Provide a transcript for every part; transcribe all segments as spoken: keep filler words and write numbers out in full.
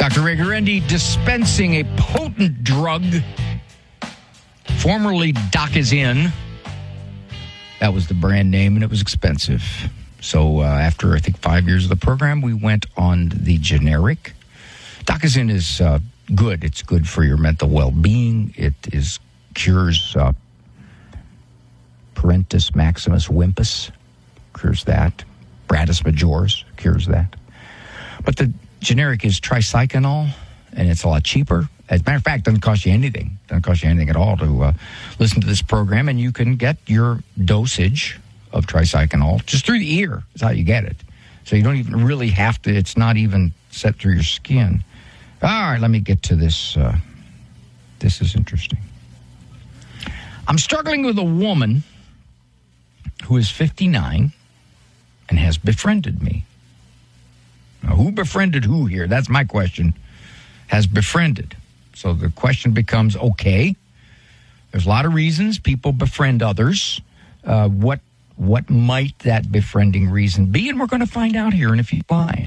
Doctor Ray Guarendi dispensing a potent drug, formerly Dacazin. That was the brand name, and it was expensive. So uh, after, I think, five years of the program, we went on the generic. Dacazin is uh, good. It's good for your mental well-being. It is cures uh, Parentis maximus wimpus, cures that. Bratus majoris cures that. But the generic is tricyclinol, and it's a lot cheaper. As a matter of fact, it doesn't cost you anything. It doesn't cost you anything at all to uh, listen to this program, and you can get your dosage of tricyclinol just through the ear. That's how you get it. So you don't even really have to, it's not even set through your skin. All right, let me get to this. Uh, this is interesting. I'm struggling with a woman who is fifty-nine and has befriended me. Now, who befriended who here? That's my question. Has befriended. So the question becomes, okay, there's a lot of reasons people befriend others. Uh, what what might that befriending reason be? And we're going to find out here in a few minutes.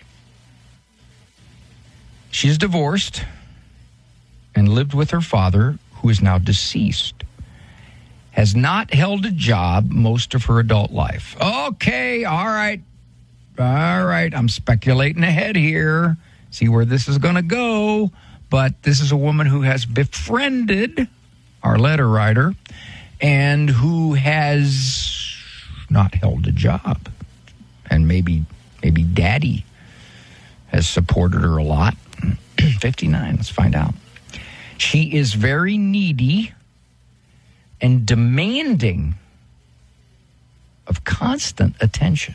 She's divorced and lived with her father, who is now deceased. Has not held a job most of her adult life. Okay, all right. All right, I'm speculating ahead here. See where this is going to go. But this is a woman who has befriended our letter writer and who has not held a job. And maybe maybe daddy has supported her a lot. fifty-nine, let's find out. She is very needy and demanding of constant attention.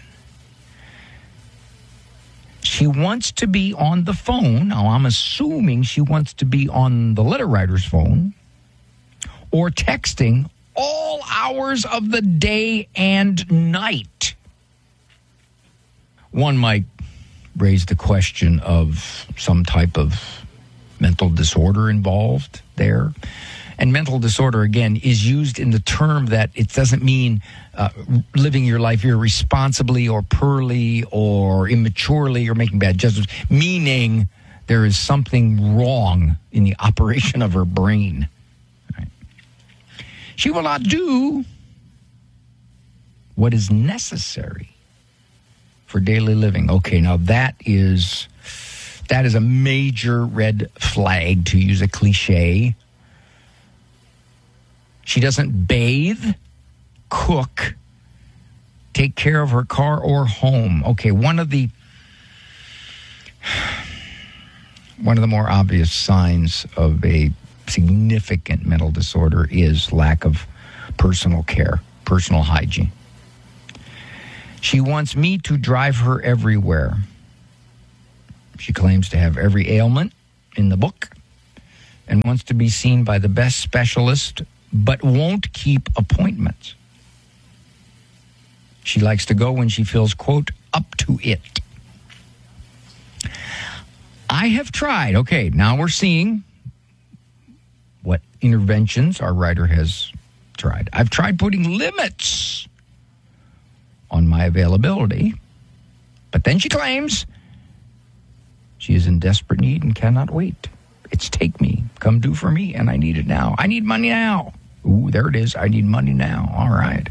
She wants to be on the phone. Now, I'm assuming she wants to be on the letter writer's phone or texting all hours of the day and night. One might raise the question of some type of mental disorder involved there. And mental disorder, again, is used in the term that it doesn't mean uh, living your life irresponsibly or poorly or immaturely or making bad judgments, meaning there is something wrong in the operation of her brain. Right. She will not do what is necessary for daily living. Okay, now that is that is a major red flag, to use a cliche. She doesn't bathe, cook, take care of her car or home. Okay, one of the one of the more obvious signs of a significant mental disorder is lack of personal care, personal hygiene. She wants me to drive her everywhere. She claims to have every ailment in the book and wants to be seen by the best specialist, but won't keep appointments. She likes to go when she feels, quote, up to it. I have tried. Okay, now we're seeing what interventions our writer has tried. I've tried putting limits on my availability, but then she claims she is in desperate need and cannot wait. It's take me, come do for me, and I need it now. I need money now. Ooh, there it is. I need money now. All right.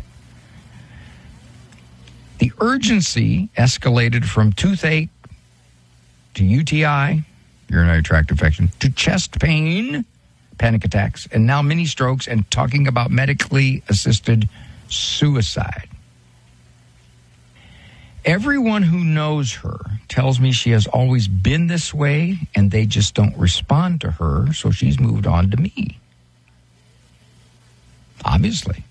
The urgency escalated from toothache to U T I, urinary tract infection, to chest pain, panic attacks, and now mini strokes, and talking about medically assisted suicide. Everyone who knows her tells me she has always been this way, and they just don't respond to her, so she's moved on to me. Obviously.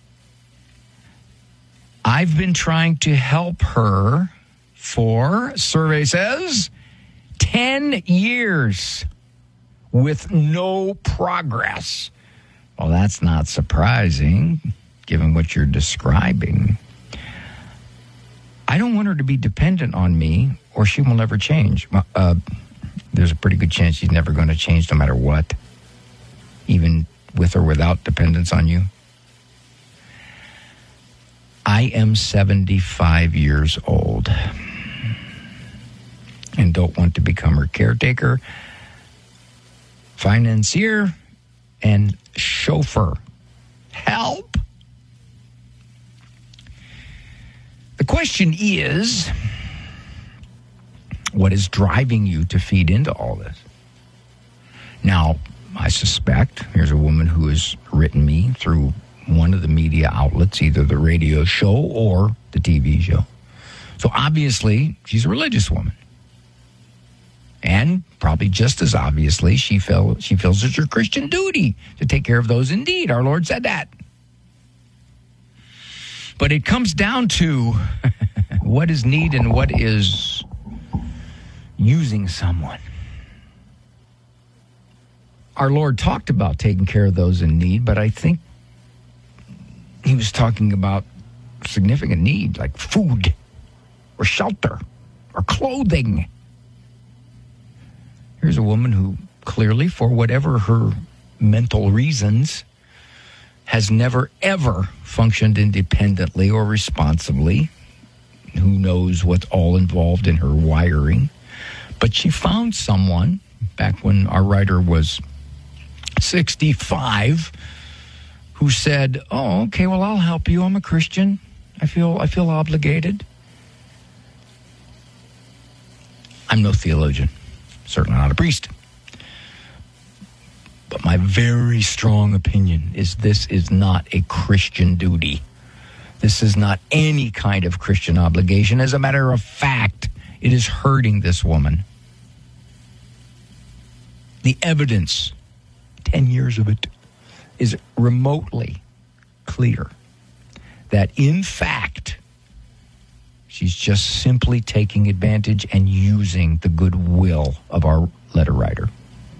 I've been trying to help her for, survey says, ten years with no progress. Well, that's not surprising, given what you're describing. I don't want her to be dependent on me, or she will never change. Uh, there's a pretty good chance she's never going to change no matter what, even with or without dependence on you. I am seventy-five years old. and don't want to become her caretaker, financier, and chauffeur. Help! The question is, what is driving you to feed into all this? Now, I suspect, here's a woman who has written me through one of the media outlets, either the radio show or the T V show. So obviously, she's a religious woman. And probably just as obviously, she, feel, she feels it's her Christian duty to take care of those in need. Our Lord said that. But it comes down to what is need and what is using someone. Our Lord talked about taking care of those in need, but I think he was talking about significant need, like food or shelter or clothing. Here's a woman who clearly, for whatever her mental reasons, has never, ever functioned independently or responsibly. Who knows what's all involved in her wiring. But she found someone, back when our writer was sixty-five, who said, oh, okay, well, I'll help you. I'm a Christian. I feel I feel obligated. I'm no theologian, certainly not a priest. But my very strong opinion is this is not a Christian duty. This is not any kind of Christian obligation. As a matter of fact, it is hurting this woman. The evidence, ten years of it, is remotely clear that, in fact, she's just simply taking advantage and using the goodwill of our letter writer.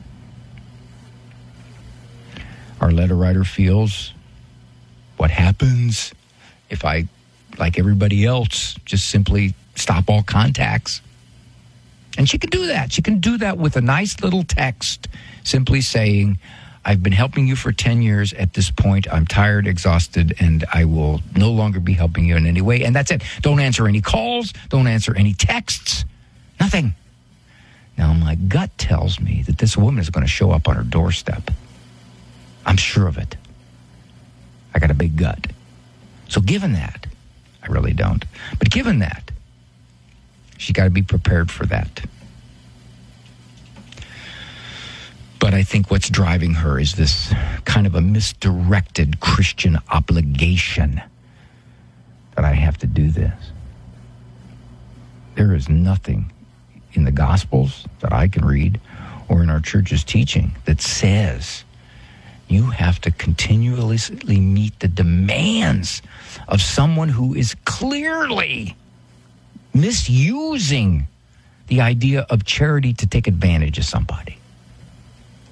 Our letter writer feels, what happens if I, like everybody else, just simply stop all contacts? And she can do that. She can do that with a nice little text simply saying, I've been helping you for ten years. At this point, I'm tired, exhausted, and I will no longer be helping you in any way. And that's it. Don't answer any calls. Don't answer any texts. Nothing. Now, my gut tells me that this woman is going to show up on her doorstep. I'm sure of it. I got a big gut. So given that, I really don't. But given that, she got to be prepared for that. But I think what's driving her is this kind of a misdirected Christian obligation that I have to do this. There is nothing in the Gospels that I can read or in our church's teaching that says you have to continuously meet the demands of someone who is clearly misusing the idea of charity to take advantage of somebody.